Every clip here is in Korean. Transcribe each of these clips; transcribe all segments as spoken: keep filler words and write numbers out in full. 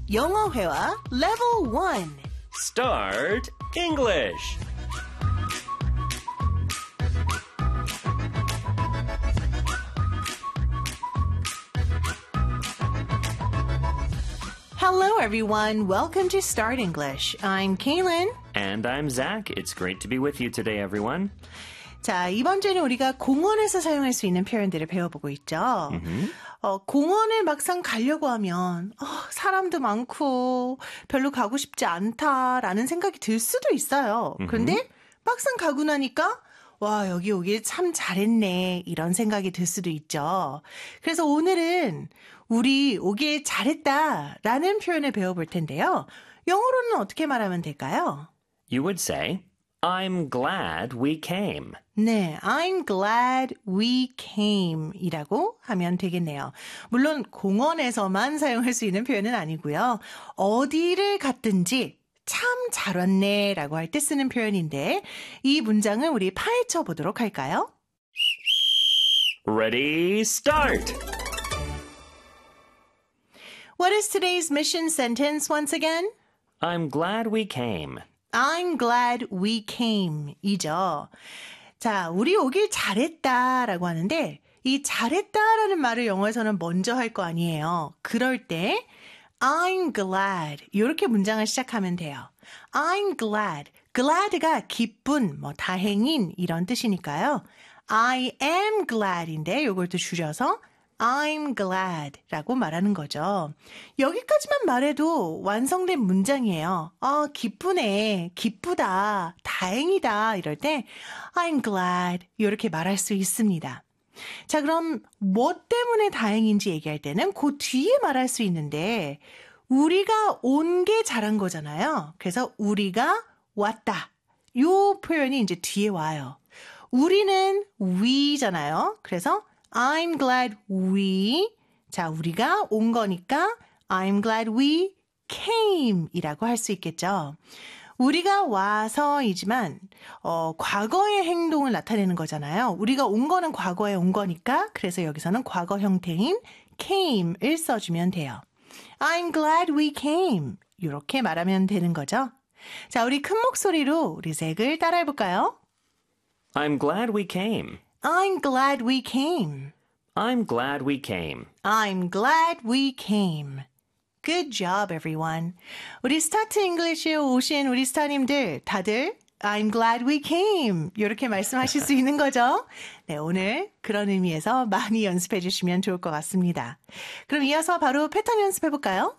영어회화 Level one. Start English. Hello, everyone. Welcome to Start English. I'm Kaylin. And I'm Zach. It's great to be with you today, everyone. 자, 이번 주에는 우리가 공원에서 사용할 수 있는 표현들을 배워보고 있죠. Mm-hmm. 어, 공원에 막상 가려고 하면 어, 사람도 많고 별로 가고 싶지 않다라는 생각이 들 수도 있어요. Mm-hmm. 그런데 막상 가고 나니까 와, 여기 오길 참 잘했네 이런 생각이 들 수도 있죠. 그래서 오늘은 우리 오길 잘했다라는 표현을 배워볼 텐데요. 영어로는 어떻게 말하면 될까요? You would say, I'm glad we came. 네, I'm glad we came 이라고 하면 되겠네요. 물론 공원에서만 사용할 수 있는 표현은 아니고요. 어디를 갔든지 참 잘 왔네 라고 할 때 쓰는 표현인데 이 문장을 우리 파헤쳐 보도록 할까요? Ready, start! What is today's mission sentence once again? I'm glad we came. I'm glad we came 이죠. 자, 우리 오길 잘했다라고 하는데 이 잘했다라는 말을 영어에서는 먼저 할 거 아니에요. 그럴 때 I'm glad 이렇게 문장을 시작하면 돼요. I'm glad. glad가 기쁜, 뭐 다행인 이런 뜻이니까요. I am glad인데 이걸 또 줄여서 I'm glad 라고 말하는 거죠. 여기까지만 말해도 완성된 문장이에요. 아, 기쁘네, 기쁘다, 다행이다 이럴 때 I'm glad 이렇게 말할 수 있습니다. 자, 그럼 뭐 때문에 다행인지 얘기할 때는 그 뒤에 말할 수 있는데 우리가 온 게 잘한 거잖아요. 그래서 우리가 왔다. 이 표현이 이제 뒤에 와요. 우리는 we잖아요. 그래서 I'm glad we, 자, 우리가 온 거니까 I'm glad we came 이라고 할 수 있겠죠. 우리가 와서이지만 어, 과거의 행동을 나타내는 거잖아요. 우리가 온 거는 과거에 온 거니까 그래서 여기서는 과거 형태인 came을 써주면 돼요. I'm glad we came 이렇게 말하면 되는 거죠. 자, 우리 큰 목소리로 우리 잭을 따라해볼까요? I'm glad we came. I'm glad we came. I'm glad we came. I'm glad we came. Good job, everyone. 우리 스타트 잉글리시에 오신 우리 스타님들 다들 I'm glad we came 이렇게 말씀하실 수 있는 거죠? 네, 오늘 그런 의미에서 많이 연습해 주시면 좋을 것 같습니다. 그럼 이어서 바로 패턴 연습해 볼까요?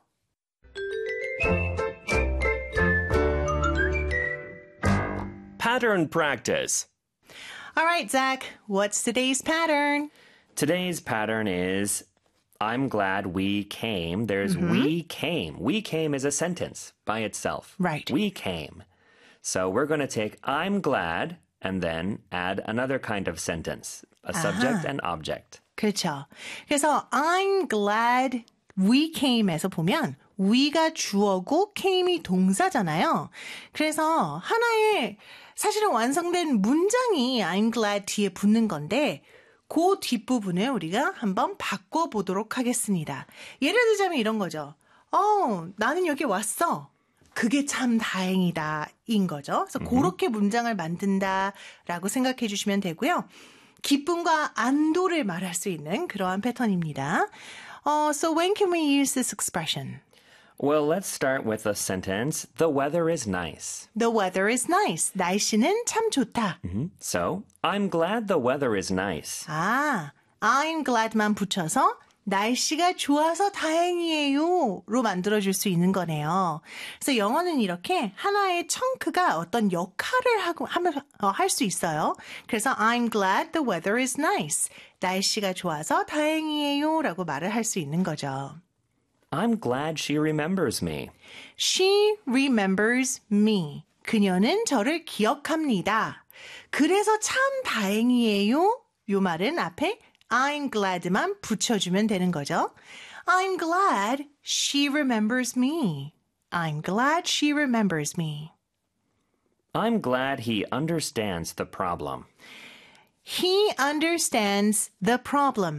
Pattern practice. All right, Zach, what's today's pattern? Today's pattern is I'm glad we came. There's Mm-hmm. we came. We came is a sentence by itself. Right. We came. So we're going to take I'm glad and then add another kind of sentence, a subject and object. 그렇죠. 그래서 I'm glad we came에서 보면 we가 주어고 came이 동사잖아요. 그래서 하나의 사실은 완성된 문장이 I'm glad 뒤에 붙는 건데 그 뒷부분을 우리가 한번 바꿔보도록 하겠습니다. 예를 들자면 이런 거죠. 어, 나는 여기 왔어. 그게 참 다행이다 인 거죠. 그래서 Mm-hmm. 그렇게 문장을 만든다라고 생각해 주시면 되고요. 기쁨과 안도를 말할 수 있는 그러한 패턴입니다. Uh, so when can we use this expression? Well, let's start with a sentence. The weather is nice. The weather is nice. 날씨는 참 좋다. Mm-hmm. So, I'm glad the weather is nice. 아, I'm glad만 붙여서 날씨가 좋아서 다행이에요 로 만들어줄 수 있는 거네요. 그래서 영어는 이렇게 하나의 청크가 어떤 역할을 하고 하면 어, 할 수 있어요. 그래서 I'm glad the weather is nice. 날씨가 좋아서 다행이에요 라고 말을 할 수 있는 거죠. I'm glad she remembers me. She remembers me. 그녀는 저를 기억합니다. 그래서 참 다행이에요. 요 말은 앞에 I'm glad만 붙여주면 되는 거죠. I'm glad she remembers me. I'm glad she remembers me. I'm glad he understands the problem. He understands the problem.